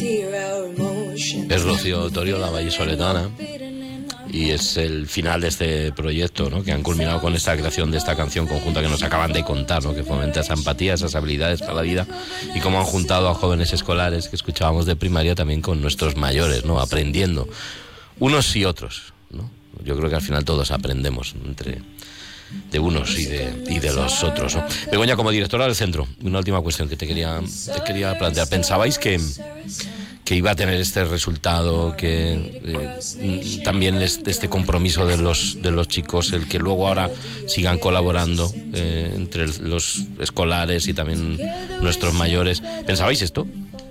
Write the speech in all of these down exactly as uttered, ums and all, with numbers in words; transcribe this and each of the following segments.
Es Rocío Torio, la vallisoletana, y es el final de este proyecto, ¿no?, que han culminado con esta creación de esta canción conjunta que nos acaban de contar, ¿no?, que fomenta esa empatía, esas habilidades para la vida, y cómo han juntado a jóvenes escolares que escuchábamos de primaria también con nuestros mayores, ¿no?, aprendiendo unos y otros, ¿no? Yo creo que al final todos aprendemos entre de unos y de, y de los otros, ¿no? Begoña, como directora del centro, una última cuestión que te quería, te quería plantear. ¿Pensabais que, que iba a tener este resultado, que eh, también este, este compromiso de los, de los chicos, el que luego ahora sigan colaborando eh, entre los escolares y también nuestros mayores? ¿Pensabais esto?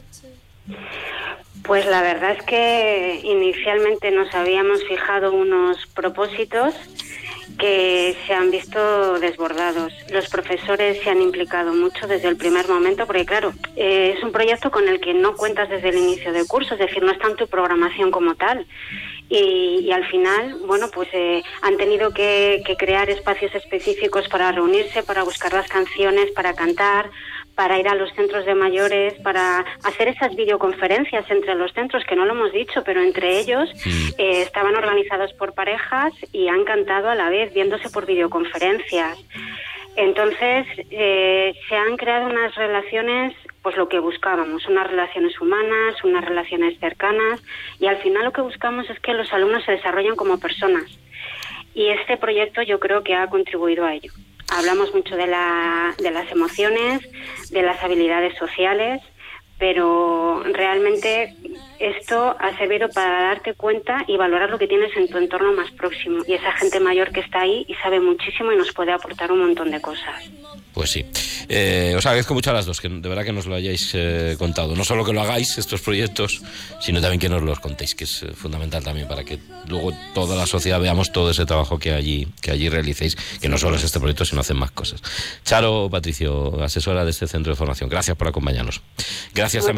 Pues la verdad es que inicialmente nos habíamos fijado unos propósitos que se han visto desbordados. Los profesores se han implicado mucho desde el primer momento, porque claro, eh, es un proyecto con el que no cuentas desde el inicio del curso, es decir, no está en tu programación como tal. Y, y al final, bueno, pues eh, han tenido que, que crear espacios específicos para reunirse, para buscar las canciones, para cantar, para ir a los centros de mayores, para hacer esas videoconferencias entre los centros, que no lo hemos dicho, pero entre ellos eh, estaban organizados por parejas y han cantado a la vez, viéndose por videoconferencias. Entonces, eh, se han creado unas relaciones, pues lo que buscábamos, unas relaciones humanas, unas relaciones cercanas, y al final lo que buscamos es que los alumnos se desarrollen como personas. Y este proyecto yo creo que ha contribuido a ello. Hablamos mucho de, la, de las emociones, de las habilidades sociales, pero realmente esto ha servido para darte cuenta y valorar lo que tienes en tu entorno más próximo. Y esa gente mayor que está ahí y sabe muchísimo y nos puede aportar un montón de cosas. Pues sí. Eh, os agradezco mucho a las dos, que de verdad que nos lo hayáis eh, contado. No solo que lo hagáis, estos proyectos, sino también que nos los contéis, que es eh, fundamental también para que luego toda la sociedad veamos todo ese trabajo que allí, que allí realicéis, que no solo es este proyecto, sino hacen más cosas. Charo Patricio, asesora de este centro de formación, gracias por acompañarnos. Gracias también